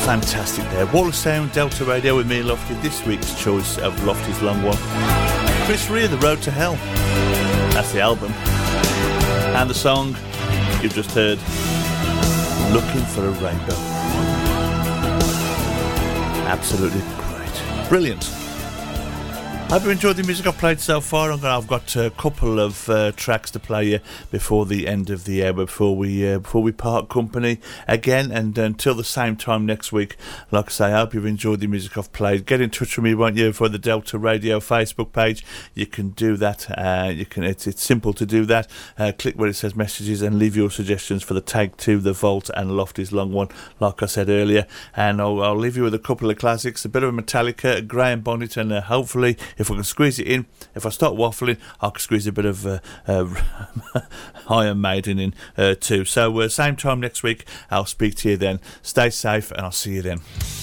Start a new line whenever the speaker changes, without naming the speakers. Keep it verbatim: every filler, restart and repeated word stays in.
Fantastic there. Wall of Sound, Delta Radio with me, Lofty. This week's choice of Lofty's Long One. Chris Rea, The Road to Hell. That's the album. And the song you've just heard, Looking for a Rainbow. Absolutely great. Brilliant. I hope you enjoyed the music I've played so far. I'm gonna, I've got a couple of uh, tracks to play you before the end of the hour, before we uh, before we part company again. And uh, until the same time next week, like I say, I hope you've enjoyed the music I've played. Get in touch with me, won't you, for the Delta Radio Facebook page. You can do that. Uh, you can. It's it's simple to do that. Uh, click where it says messages and leave your suggestions for the Take Two, the Vault, and Lofty's Long One, like I said earlier. And I'll, I'll leave you with a couple of classics, a bit of a Metallica, Graham Bonnet, and uh, hopefully, if I can squeeze it in, if I start waffling, I can squeeze a bit of uh, uh, Iron Maiden in uh, too. So uh, same time next week, I'll speak to you then. Stay safe and I'll see you then.